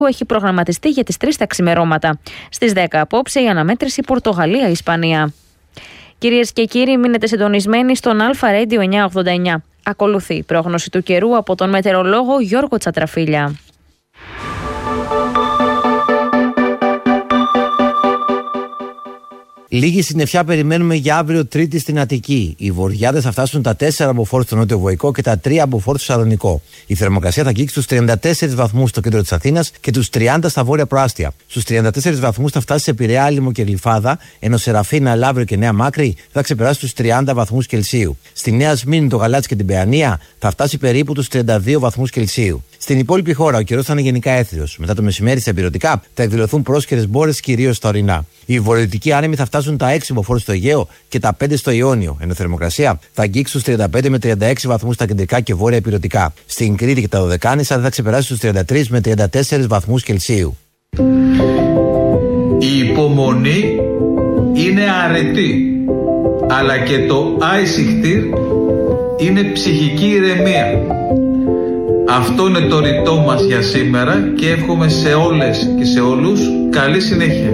που έχει προγραμματιστεί για τις 3 τα ξημερώματα. Στις 10 απόψε η αναμέτρηση Πορτογαλία-Ισπανία. Κυρίες και κύριοι, μείνετε συντονισμένοι στον Αλφα Radio 989. Ακολουθεί η πρόγνωση του καιρού από τον μετεωρολόγο Γιώργο Τσατραφίλια. Λίγη συννεφιά περιμένουμε για αύριο Τρίτη στην Αττική. Οι βορειάδες θα φτάσουν τα 4 μποφόρ στο νότιο Βοϊκό και τα 3 μποφόρ στο Σαλονικό. Η θερμοκρασία θα αγγίξει τους 34 βαθμούς στο κέντρο της Αθήνας και τους 30 στα βόρεια προάστια. Στους 34 βαθμούς θα φτάσει σε Πειραιά, Άλυμο και Γλυφάδα, ενώ σε Ραφίνα, Λαύριο και Νέα Μάκρη θα ξεπεράσει τους 30 βαθμούς Κελσίου. Στη Νέα Σμήνη, το Γαλάτσι και την Παιανία θα φτάσει περίπου τους 32 βαθμούς Κελσίου. Στην υπόλοιπη χώρα ο καιρός θα είναι γενικά έθριος. Μετά το μεσημέρι στα ηπειρωτικά θα εκδηλωθούν πρόσκαιρες μπόρες κυρίως στα ορεινά. Οι βορειοδυτικοί άνεμοι θα φτάσουν τα 6 μποφόρ στο Αιγαίο και τα 5 στο Ιόνιο, ενώ η θερμοκρασία θα αγγίξει στους 35 με 36 βαθμούς στα κεντρικά και βόρεια ηπειρωτικά. Στην Κρήτη και τα Δωδεκάνησα θα ξεπεράσει στους 33 με 34 βαθμούς Κελσίου. Η υπομονή είναι αρετή, αλλά και το άισιχτήρ είναι ψυχική ηρεμία. Αυτό είναι το ρητό μας για σήμερα και εύχομαι σε όλες και σε όλους καλή συνέχεια.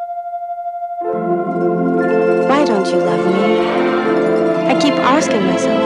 Why don't you love me? I keep asking myself.